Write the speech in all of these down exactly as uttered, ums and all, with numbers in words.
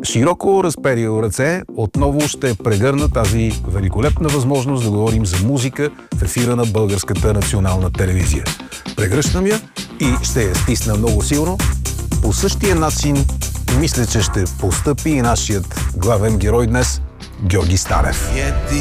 широко разперил ръце, отново ще прегърна тази великолепна възможност да говорим за музика в ефира на Българската национална телевизия. Прегръщам я и ще я стисна много силно. По същия начин мисля, че ще постъпи и нашият главен герой днес, Георги Станев.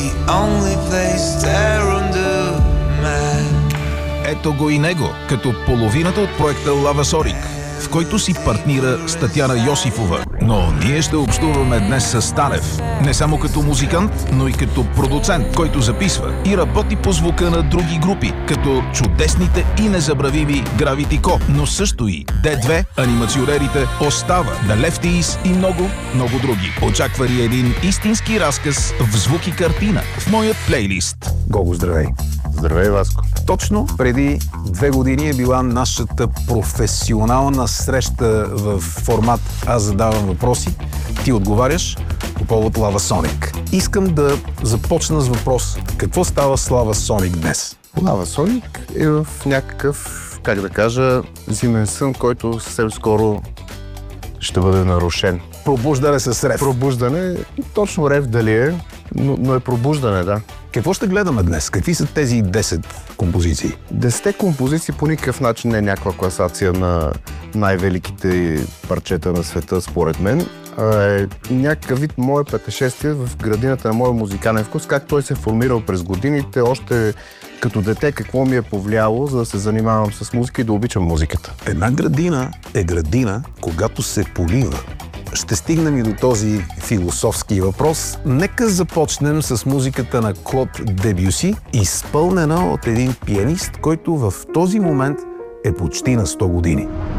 Ето го и него, като половината от проекта Лава Сорик, в който си партнира с Татяна Йосифова. Но ние ще общуваме днес с Станев. Не само като музикант, но и като продуцент, който записва и работи по звука на други групи, като чудесните и незабравими Gravity Co, но също и Д две, анимационерите Остава, The Lefties и много, много други. Очаква ли един истински разказ в звук и картина в моят плейлист? Гого, здравей! Здравей, Васко! Точно преди две години е била нашата професионална среща в формат Аз задавам въпроси, ти отговаряш по повод Лава Соник. Искам да започна с въпрос. Какво става с Лава Соник днес? Лава Соник е в някакъв, как да кажа, зимен сън, който съвсем скоро ще бъде нарушен. Пробуждане с рев. Пробуждане, точно рев дали е, но, но е пробуждане, да. Какво ще гледаме днес? Какви са тези десет композиции? Десетте композиции по никакъв начин не е някаква класация на най-великите парчета на света, според мен. Е някакъв вид мое пътешествие в градината на моя музикален вкус, как той се е формирал през годините, още като дете, какво ми е повлияло, за да се занимавам с музика и да обичам музиката. Една градина е градина, когато се полива. Ще стигнем и до този философски въпрос. Нека започнем с музиката на Клод Дебюси, изпълнена от един пианист, който в този момент е почти на сто години.